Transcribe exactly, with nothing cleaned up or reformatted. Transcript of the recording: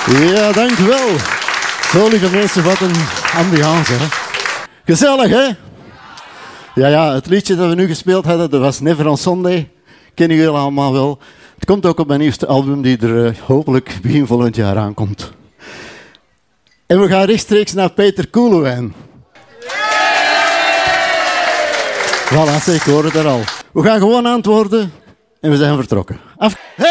Ja, dank u wel. Zo, lieve mensen, wat een ambiance, hè. Gezellig, hè? Ja, ja, het liedje dat we nu gespeeld hadden, dat was Never on Sunday. Kennen jullie allemaal wel. Het komt ook op mijn nieuwste album, die er uh, hopelijk begin volgend jaar aankomt. En we gaan rechtstreeks naar Peter Koelewijn. Voilà, zeg, ik hoor het er al. We gaan gewoon antwoorden en we zijn vertrokken. Af